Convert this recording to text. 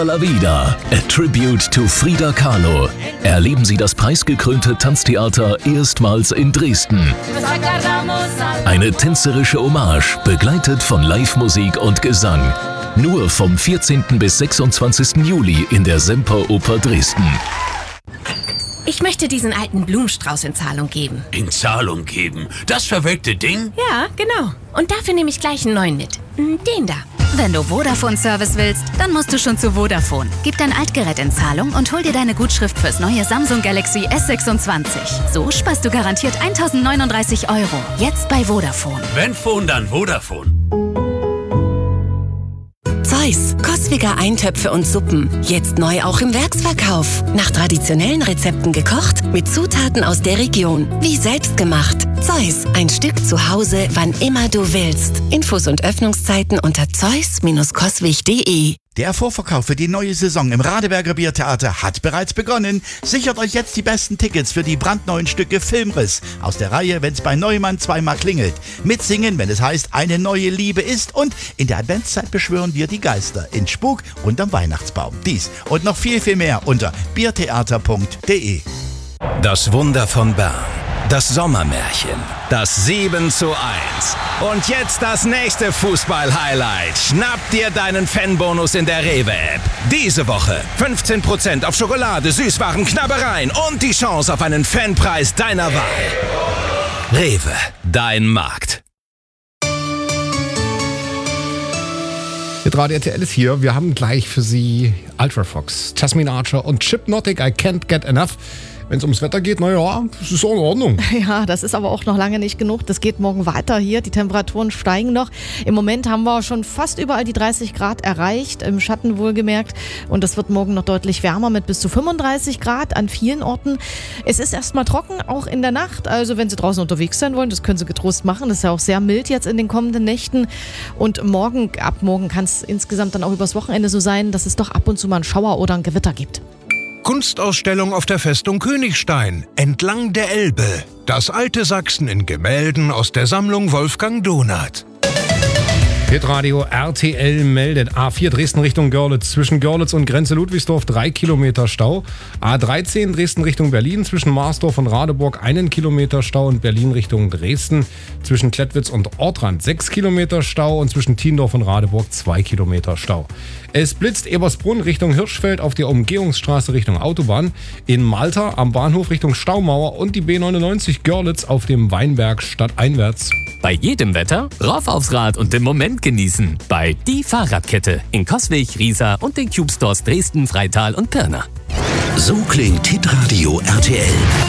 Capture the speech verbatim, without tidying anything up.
la Vida, a tribute to Frida Kahlo. Erleben Sie das preisgekrönte Tanztheater erstmals in Dresden. Eine tänzerische Hommage, begleitet von Live-Musik und Gesang. Nur vom vierzehnten bis sechsundzwanzigsten Juli in der Semperoper Dresden. Ich möchte diesen alten Blumenstrauß in Zahlung geben. In Zahlung geben? Das verwelkte Ding? Ja, genau. Und dafür nehme ich gleich einen neuen mit. Den da. Wenn du Vodafone-Service willst, dann musst du schon zu Vodafone. Gib dein Altgerät in Zahlung und hol dir deine Gutschrift fürs neue Samsung Galaxy S sechsundzwanzig. So sparst du garantiert tausendneununddreißig Euro. Jetzt bei Vodafone. Wenn Phone, dann Vodafone. Zeus, koswiger Eintöpfe und Suppen. Jetzt neu auch im Werksverkauf. Nach traditionellen Rezepten gekocht, mit Zutaten aus der Region. Wie selbst gemacht. Zeus, ein Stück zu Hause, wann immer du willst. Infos und Öffnungszeiten unter zeus Bindestrich koswig Punkt de. Der Vorverkauf für die neue Saison im Radeberger Biertheater hat bereits begonnen. Sichert euch jetzt die besten Tickets für die brandneuen Stücke Filmriss aus der Reihe Wenn's bei Neumann zweimal klingelt. Mitsingen, wenn es heißt, eine neue Liebe ist, und in der Adventszeit beschwören wir die Geister in Spuk unterm Weihnachtsbaum. Dies und noch viel, viel mehr unter biertheater punkt de. Das Wunder von Bern. Das Sommermärchen. Das sieben zu eins. Und jetzt das nächste Fußball-Highlight. Schnapp dir deinen Fanbonus in der Rewe-App. Diese Woche fünfzehn Prozent auf Schokolade, Süßwaren, Knabbereien und die Chance auf einen Fanpreis deiner Wahl. Rewe, dein Markt. Radio R T L ist hier. Wir haben gleich für Sie Ultrafox, Jasmine Archer und Chipnotic, I Can't Get Enough. Wenn es ums Wetter geht, naja, das ist auch in Ordnung. Ja, das ist aber auch noch lange nicht genug. Das geht morgen weiter hier. Die Temperaturen steigen noch. Im Moment haben wir schon fast überall die dreißig Grad erreicht, im Schatten wohlgemerkt. Und das wird morgen noch deutlich wärmer mit bis zu fünfunddreißig Grad an vielen Orten. Es ist erstmal trocken, auch in der Nacht. Also wenn Sie draußen unterwegs sein wollen, das können Sie getrost machen. Das ist ja auch sehr mild jetzt in den kommenden Nächten. Und morgen, ab morgen kann es insgesamt dann auch übers Wochenende so sein, dass es doch ab und zu mal einen Schauer oder ein Gewitter gibt. Kunstausstellung auf der Festung Königstein, entlang der Elbe. Das alte Sachsen in Gemälden aus der Sammlung Wolfgang Donath. Hitradio R T L meldet A vier Dresden Richtung Görlitz. Zwischen Görlitz und Grenze Ludwigsdorf drei Kilometer Stau. A dreizehn Dresden Richtung Berlin. Zwischen Marsdorf und Radeburg einen Kilometer Stau. Und Berlin Richtung Dresden. Zwischen Klettwitz und Ortrand sechs Kilometer Stau. Und zwischen Tiendorf und Radeburg zwei Kilometer Stau. Es blitzt Ebersbrunn Richtung Hirschfeld auf der Umgehungsstraße Richtung Autobahn. In Malta am Bahnhof Richtung Staumauer und die B neunundneunzig Görlitz auf dem Weinberg stadteinwärts. Bei jedem Wetter rauf aufs Rad und den Moment genießen. Bei Die Fahrradkette in Coswig, Riesa und den Cube Stores Dresden, Freital und Pirna. So klingt Hitradio R T L.